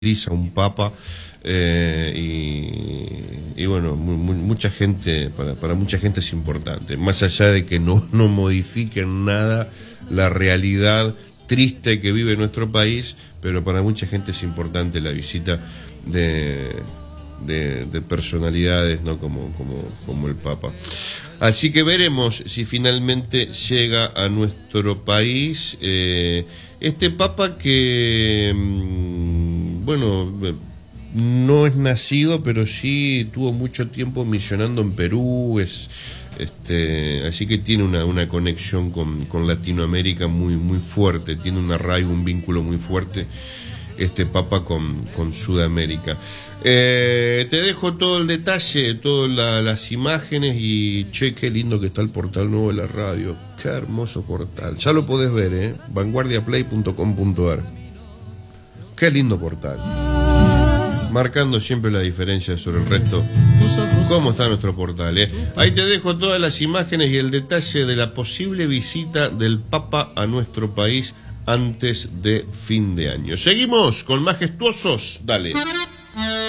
a un papa y bueno, mucha gente, para mucha gente es importante, más allá de que no modifiquen nada la realidad triste que vive nuestro país, pero para mucha gente es importante la visita de personalidades, ¿no? como el Papa. Así que veremos si finalmente llega a nuestro país este Papa que, bueno, no es nacido, pero sí tuvo mucho tiempo misionando en Perú, así que tiene una conexión con Latinoamérica muy fuerte, tiene un arraigo, un vínculo muy fuerte este Papa con Sudamérica. Te dejo todo el detalle, todas las imágenes y che, qué lindo que está el portal nuevo de la radio, qué hermoso portal, ya lo podés ver, vanguardiaplay.com.ar, qué lindo portal, marcando siempre la diferencia sobre el resto. ¿Cómo está nuestro portal? Ahí te dejo todas las imágenes y el detalle de la posible visita del Papa a nuestro país antes de fin de año. Seguimos con Majestuosos, dale.